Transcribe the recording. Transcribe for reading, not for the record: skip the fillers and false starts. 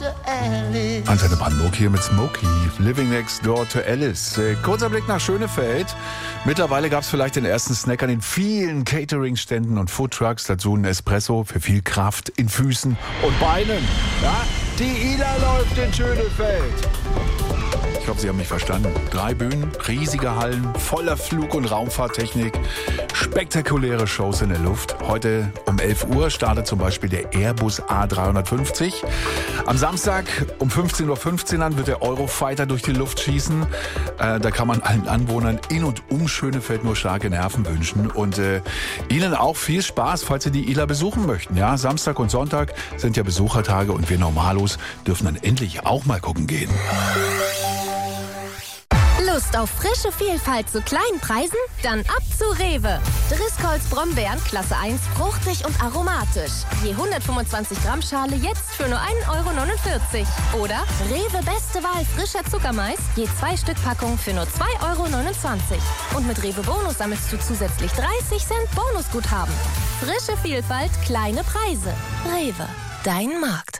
Antenne Brandenburg hier mit Smokey, Living Next Door to Alice. Kurzer Blick nach Schönefeld. Mittlerweile gab es vielleicht den ersten Snack an den vielen Catering-Ständen und Foodtrucks. Dazu ein Espresso für viel Kraft in Füßen und Beinen. Ja, die Ila läuft in Schönefeld. Ich hoffe, Sie haben mich verstanden. 3 Bühnen, riesige Hallen, voller Flug- und Raumfahrttechnik, spektakuläre Shows in der Luft. Heute um 11 Uhr startet zum Beispiel der Airbus A350. Am Samstag um 15:15 Uhr an wird der Eurofighter durch die Luft schießen. Da kann man allen Anwohnern in und um Schönefeld nur starke Nerven wünschen. Und Ihnen auch viel Spaß, falls Sie die ILA besuchen möchten. Ja, Samstag und Sonntag sind ja Besuchertage und wir Normalos dürfen dann endlich auch mal gucken gehen. Lust auf frische Vielfalt zu kleinen Preisen? Dann ab zu Rewe. Driscolls Brombeeren Klasse 1, fruchtig und aromatisch. Je 125 Gramm Schale jetzt für nur 1,49 €. Oder Rewe Beste Wahl frischer Zuckermais, je 2 Stück Packung für nur 2,29 €. Und mit Rewe Bonus sammelst du zusätzlich 30 Cent Bonusguthaben. Frische Vielfalt, kleine Preise. Rewe, dein Markt.